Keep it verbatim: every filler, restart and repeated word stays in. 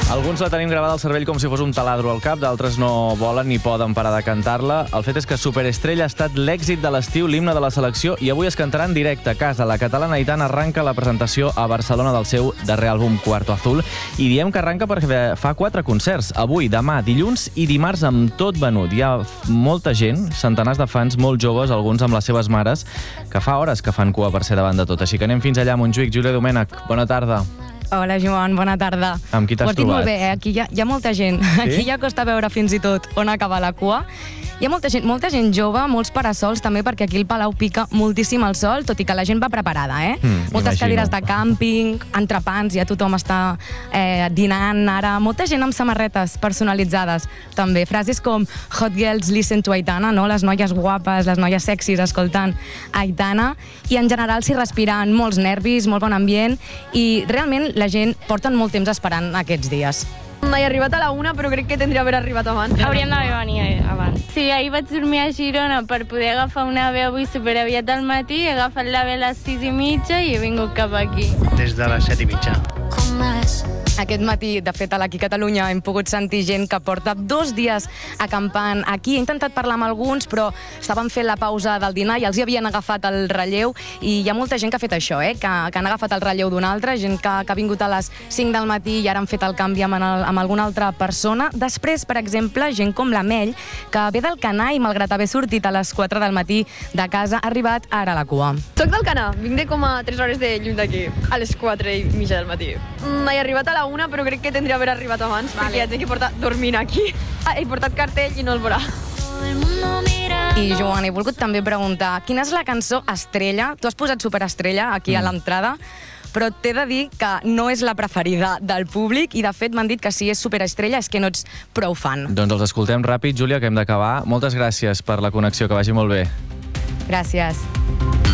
Alguns la tenim gravada al cervell com si fos un taladro al cap, d'altres no volen ni poden parar de cantar-la. El fet és que Superestrella ha estat l'èxit de l'estiu, l'himne de la selecció, i avui es cantarà en directe a casa. La catalana Aitana arranca la presentació a Barcelona del seu darrer àlbum Cuarto Azul, i diem que arranca perquè fa quatre concerts, avui, demà, dilluns i dimarts, amb tot venut. Hi ha molta gent, centenars de fans molt joves, alguns amb les seves mares, que fa hores que fan cua per ser davant de tot. Així que anem fins allà a Montjuïc. Júlia Domènech, bona tarda. Hola, Joan, bona tarda. Amb qui t'has trobat? Ho has dit molt bé, eh? Aquí hi ha, hi ha molta gent. Sí? Aquí ja costa veure fins i tot on acaba la cua. Hi ha molta gent, molta gent jove, molts parasols també, perquè aquí el Palau pica moltíssim el sol, tot i que la gent va preparada, eh? Mm, Moltes imagino. cadires de càmping, entrepans, ja tothom està eh, dinant ara. Molta gent amb samarretes personalitzades, també. Frases com Hot Girls Listen to Aitana, no? Les noies guapes, les noies sexis escoltant Aitana, i en general s'hi respiren molts nervis, molt bon ambient, i realment la gent porten molt temps esperant aquests dies. He arribat a la una, però crec que tindria d'haver arribat abans. Hauríem d'haver venit abans. Sí, ahir vaig dormir a Girona per poder agafar una ave avui superaviat al matí, he agafat l'ave a les sis i mitja i he vingut cap aquí. Des de les set i mitja. Aquest matí, de fet, aquí a Catalunya hem pogut sentir gent que porta dos dies acampant aquí. He intentat parlar amb alguns, però estaven fent la pausa del dinar i els hi havien agafat el relleu, i hi ha molta gent que ha fet això, eh? que, que han agafat el relleu d'un altre, gent que, que ha vingut a les cinc del matí i ara han fet el canvi amb, el, amb alguna altra persona. Després, per exemple, gent com la Mel, que ve del Canà i, malgrat haver sortit a les quatre del matí de casa, ha arribat ara a la cua. Soc del Canà, vinc de com a tres hores de lluny d'aquí, a les quatre i mitja del matí. Mm, he arribat a la una, però crec que tindria d'haver arribat abans, vale. Perquè hi ha gent que porta dormint aquí. He portat cartell i no el veurà. I, Joan, he volgut també preguntar, quina és la cançó estrella? Tu has posat Superestrella aquí mm. a l'entrada, però t'he de dir que no és la preferida del públic, i de fet m'han dit que si és Superestrella és que no ets prou fan. Doncs els escoltem ràpid, Júlia, que hem d'acabar. Moltes gràcies per la connexió, que vagi molt bé. Gràcies.